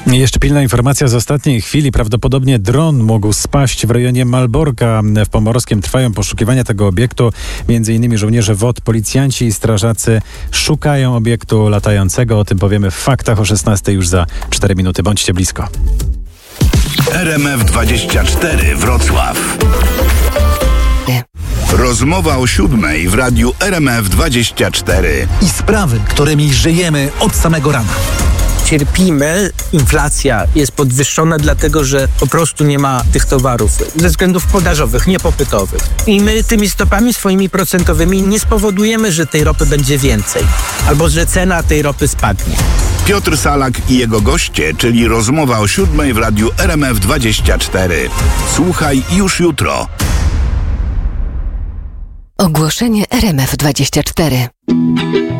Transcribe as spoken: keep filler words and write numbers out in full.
I jeszcze pilna informacja z ostatniej chwili. Prawdopodobnie dron mógł spaść w rejonie Malborka w Pomorskiem. Trwają poszukiwania tego obiektu. Między innymi żołnierze W O T, policjanci i strażacy szukają obiektu latającego. O tym powiemy w faktach o szesnastej już za cztery minuty. Bądźcie blisko. R M F dwadzieścia cztery Wrocław. Rozmowa o siódmej w radiu R M F dwadzieścia cztery. I sprawy, którymi żyjemy od samego rana. Cierpimy, inflacja jest podwyższona dlatego, że po prostu nie ma tych towarów ze względów podażowych, niepopytowych. I my tymi stopami swoimi procentowymi nie spowodujemy, że tej ropy będzie więcej albo że cena tej ropy spadnie. Piotr Salak i jego goście, czyli rozmowa o siódmej w radiu R M F dwadzieścia cztery. Słuchaj już jutro. Ogłoszenie R M F dwadzieścia cztery.